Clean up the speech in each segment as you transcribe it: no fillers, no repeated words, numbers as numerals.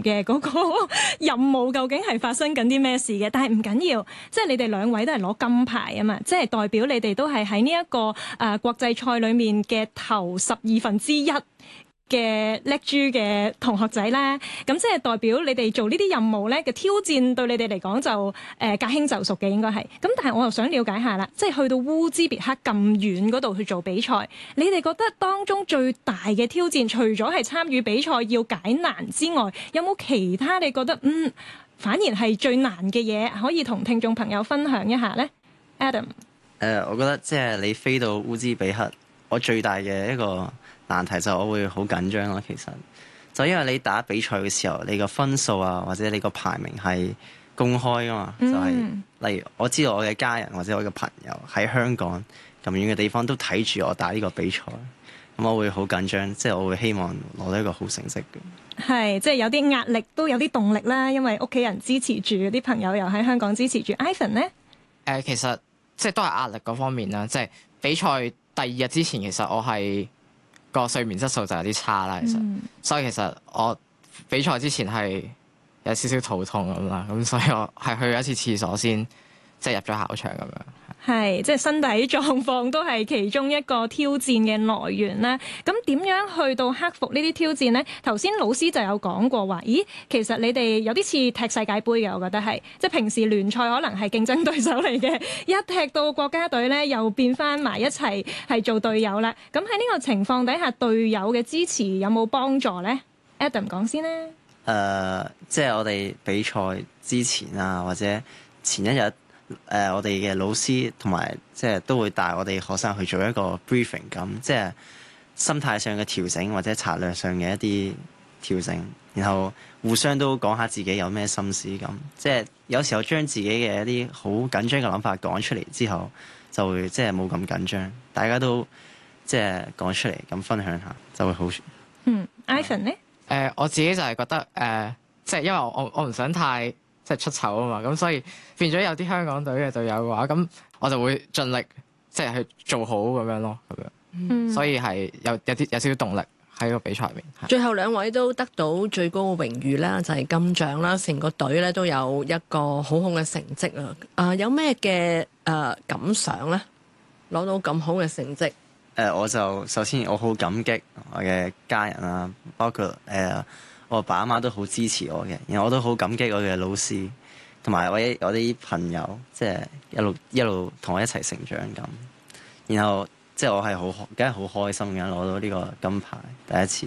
Adam 嘅嗰個任務究竟係發生緊啲咩事嘅。但係唔緊要，即係你哋兩位都係攞金牌啊嘛，即係代表你哋都係喺呢一個國際賽裡面嘅頭1/12嘅叻豬嘅同學仔啦，咁即係代表你哋做呢啲任務咧嘅挑戰對你哋嚟講就駕輕就熟嘅應該係。咁但係我又想了解下啦，即係去到烏茲別克咁遠嗰度去做比賽，你哋覺得當中最大嘅挑戰，除咗係參與比賽要解難之外，有冇其他你覺得反而係最難嘅嘢可以同聽眾朋友分享一下呢？ Adam， 我覺得即係你飛到烏茲比克，我最大嘅一個難題就我會好緊張咯。其實就因為你打比賽嘅時候，你個分數啊或者你個排名係公開噶嘛，就係例如我知道我嘅家人或者我嘅朋友喺香港咁遠嘅地方都睇住我打呢個比賽，咁我會好緊張，即係我會希望攞到一個好成績嘅。 係，即係有啲壓力都有啲動力啦，因為屋企人支持住，啲朋友又喺香港支持住。Ivan 呢？ 其實即係都係壓力嗰方面啦，即係比賽第2日之前，其實我係個睡眠質素就有啲差啦。其實，所以其實我比賽之前係有少少肚痛咁啦，咁所以我係去一次廁所先，即係入咗考場咁樣。 係，即係身體狀況都係其中一個挑戰嘅來源啦。咁點樣去到克服呢啲挑戰呢？頭先老師就有講過話，咦，其實你哋有啲似踢世界盃嘅，我覺得係，即係平時聯賽可能係競爭對手嚟嘅，一踢到國家隊呢，又變翻埋一齊係做隊友啦。咁喺呢個情況底下，隊友嘅支持有冇幫助呢？ Adam 講先啦。 即係我哋比賽之前啊，或者前一日。我哋嘅老師同埋即係都會帶我哋學生去做一個 briefing 咁，即係心態上嘅調整或者策略上嘅一啲調整，然後互相都講下自己有咩心思咁，即係有時候將自己嘅一啲好緊張嘅諗法講出嚟之後，就會即係冇咁緊張，大家都即係講出嚟咁分享下就會好。 Ivan 呢？ 我自己就係覺得即係因為我唔想太即係出醜啊嘛，咁所以變咗有啲香港隊嘅隊友嘅話，咁我就會盡力即係去做好咁樣咯，咁樣，所以係有少少動力喺個比賽入面。 最後兩位都得到最高嘅榮譽啦，就係金獎啦，成個隊咧都有一個好好嘅成績啊！有咩嘅感想咧？攞到咁好嘅成績， 我就首先我好感激我嘅家人啦，包括我阿爸阿媽都好支持我嘅，然後我都好感激我嘅老師，同埋我啲朋友，即係一路同我一齊成長咁。然後即係我係梗係好開心嘅，攞到呢個金牌第一次。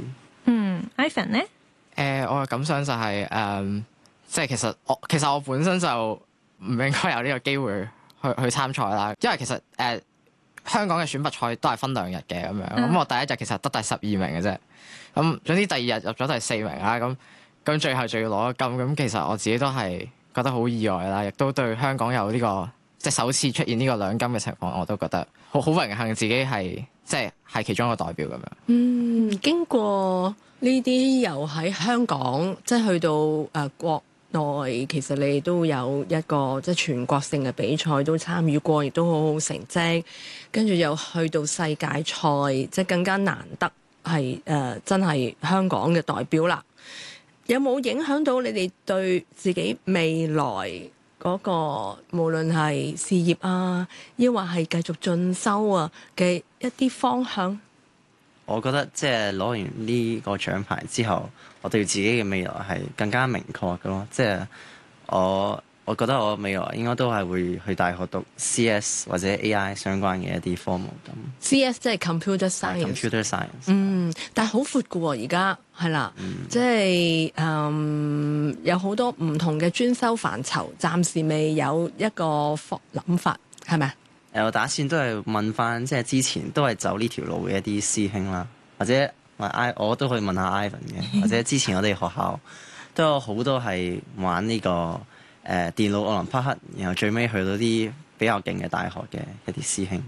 Ivan 呢？ 我嘅感想就係即係其實我本身就唔應該有呢個機會去參賽啦，因為其實香港嘅選拔賽都係分2日嘅咁樣，咁我第一日其實得第12名嘅啫。咁總之第2日入咗第4名啦，咁最後仲要攞金，咁其實我自己都係覺得好意外啦，亦都對香港有呢個即係首次出現呢個2金嘅情況，我都覺得好榮幸自己係即係其中一個代表咁樣。 經過呢啲又喺香港即係去到國內，其實你都有一個即係全國性嘅比賽都參與過，亦都好好成績，跟住又去到世界賽，即係更加難得。係真係香港嘅代表啦，有冇影響到你哋對自己未來嗰個無論係事業啊，抑或係繼續進修啊嘅一啲方向？ 我覺得即係攞完呢個獎牌之後，我對自己嘅未來係更加明確嘅咯。即係我覺得我未來應該都係會去大學讀 CS 或者 AI 相關嘅一啲科目咁。 CS 即係 computer science。computer science。但係好闊嘅喎，而家係啦，即係有好多唔同嘅專修範疇，暫時未有一個諗法，係咪？ 我打算都係問翻，即係之前都係走呢條路嘅一啲師兄啦，或者我都可以問下 Ivan 嘅，或者之前我哋學校都有好多係玩呢個電腦奧林匹克，然後最尾去到啲比較勁嘅大學嘅一啲師兄。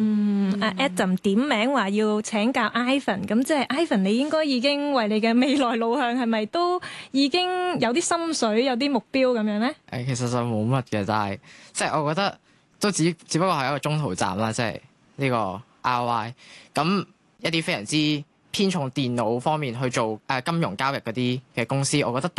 Adam 點名話要請教 Ivan， 咁即係 Ivan 你應該已經為你嘅未來路向係咪都已經有啲心水、有啲目標咁樣咧？ 其實就冇乜嘅，但係即係我覺得都只不過係一個中途站啦，即係呢個 RY 咁一啲非常之偏重電腦方面去做金融交易嗰啲嘅公司，我覺得